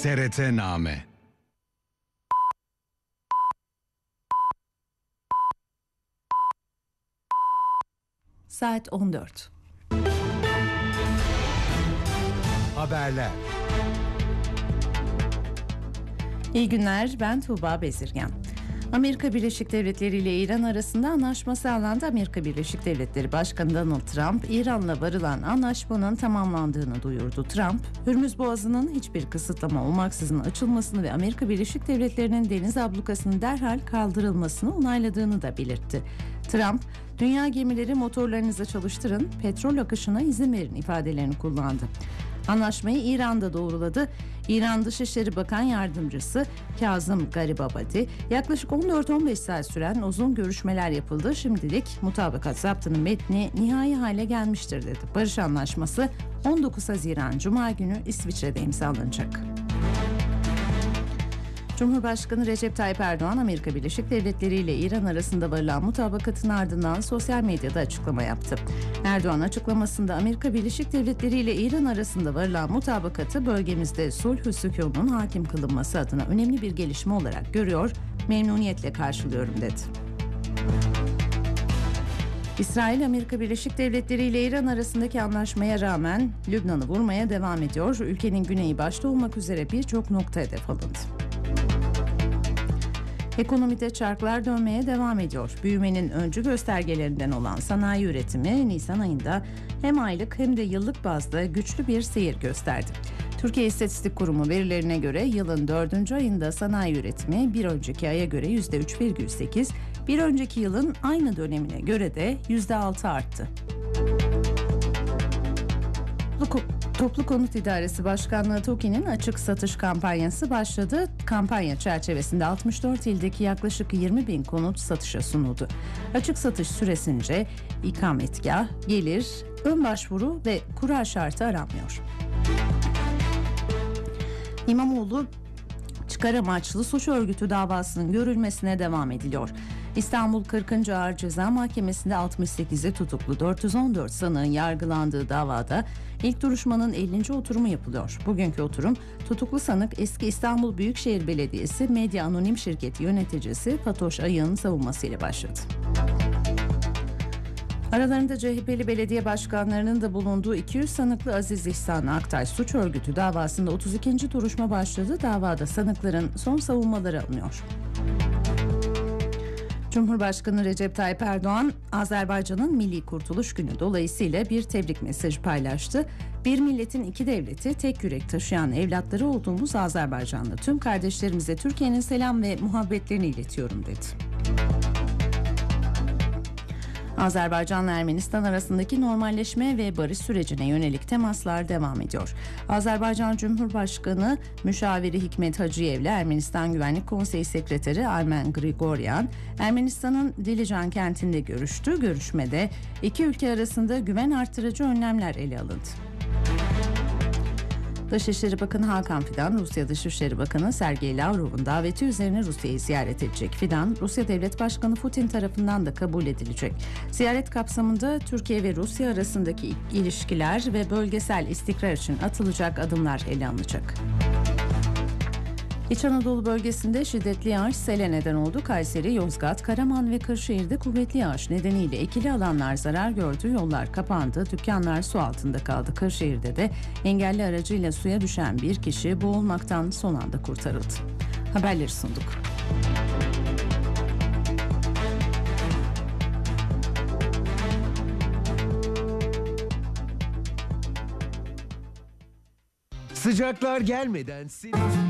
TRT-Name. Saat 14. Haberler. İyi günler, ben Tuğba Bezirgen. Amerika Birleşik Devletleri ile İran arasında anlaşma sağlandı. Amerika Birleşik Devletleri Başkanı Donald Trump, İran'la varılan anlaşmanın tamamlandığını duyurdu. Trump, Hürmüz Boğazı'nın hiçbir kısıtlama olmaksızın açılmasını ve Amerika Birleşik Devletleri'nin deniz ablukasının derhal kaldırılmasını onayladığını da belirtti. Trump, dünya gemileri motorlarınızı çalıştırın, petrol akışına izin verin ifadelerini kullandı. Anlaşmayı İran'da doğruladı. İran Dışişleri Bakan Yardımcısı Kazım Garibabadi, yaklaşık 14-15 saat süren uzun görüşmeler yapıldı. Şimdilik mutabakat zaptının metni nihai hale gelmiştir dedi. Barış Anlaşması 19 Haziran Cuma günü İsviçre'de imzalanacak. Cumhurbaşkanı Recep Tayyip Erdoğan, Amerika Birleşik Devletleri ile İran arasında varılan mutabakatın ardından sosyal medyada açıklama yaptı. Erdoğan açıklamasında Amerika Birleşik Devletleri ile İran arasında varılan mutabakatı bölgemizde sulh-ü sükunun hakim kılınması adına önemli bir gelişme olarak görüyor, memnuniyetle karşılıyorum dedi. İsrail, Amerika Birleşik Devletleri ile İran arasındaki anlaşmaya rağmen Lübnan'ı vurmaya devam ediyor. Ülkenin güneyi başta olmak üzere birçok nokta hedef alındı. Ekonomide çarklar dönmeye devam ediyor. Büyümenin öncü göstergelerinden olan sanayi üretimi Nisan ayında hem aylık hem de yıllık bazda güçlü bir seyir gösterdi. Türkiye İstatistik Kurumu verilerine göre yılın 4. ayında sanayi üretimi bir önceki aya göre %3,8, bir önceki yılın aynı dönemine göre de %6 arttı. Toplu Konut İdaresi Başkanlığı TOKİ'nin açık satış kampanyası başladı. Kampanya çerçevesinde 64 ildeki yaklaşık 20 bin konut satışa sunuldu. Açık satış süresince ikametgah, gelir, ön başvuru ve kura şartı aranmıyor. İmamoğlu çıkar amaçlı suç örgütü davasının görülmesine devam ediliyor. İstanbul 40. Ağır Ceza Mahkemesi'nde 68'i tutuklu 414 sanığın yargılandığı davada ilk duruşmanın 50. oturumu yapılıyor. Bugünkü oturum tutuklu sanık eski İstanbul Büyükşehir Belediyesi Medya Anonim Şirketi yöneticisi Fatoş Ayık'ın savunmasıyla başladı. Aralarında CHP'li belediye başkanlarının da bulunduğu 200 sanıklı Aziz İhsan Aktaş suç örgütü davasında 32. duruşma başladı. Davada sanıkların son savunmaları alınıyor. Cumhurbaşkanı Recep Tayyip Erdoğan, Azerbaycan'ın Milli Kurtuluş Günü dolayısıyla bir tebrik mesajı paylaştı. Bir milletin iki devleti, tek yürek taşıyan evlatları olduğumuz Azerbaycanlı tüm kardeşlerimize Türkiye'nin selam ve muhabbetlerini iletiyorum dedi. Azerbaycan'la Ermenistan arasındaki normalleşme ve barış sürecine yönelik temaslar devam ediyor. Azerbaycan Cumhurbaşkanı Müşaviri Hikmet Hacıyev'le Ermenistan Güvenlik Konseyi Sekreteri Armen Grigoryan, Ermenistan'ın Dilijan kentinde görüştü. Görüşmede iki ülke arasında güven artırıcı önlemler ele alındı. Dışişleri Bakanı Hakan Fidan, Rusya Dışişleri Bakanı Sergey Lavrov'un daveti üzerine Rusya'yı ziyaret edecek. Fidan, Rusya Devlet Başkanı Putin tarafından da kabul edilecek. Ziyaret kapsamında Türkiye ve Rusya arasındaki ilişkiler ve bölgesel istikrar için atılacak adımlar ele alınacak. İç Anadolu bölgesinde şiddetli yağış sele neden oldu. Kayseri, Yozgat, Karaman ve Kırşehir'de kuvvetli yağış nedeniyle ekili alanlar zarar gördü, yollar kapandı, dükkanlar su altında kaldı. Kırşehir'de de engelli aracıyla suya düşen bir kişi boğulmaktan son anda kurtarıldı. Haberleri sunduk. Sıcaklar gelmeden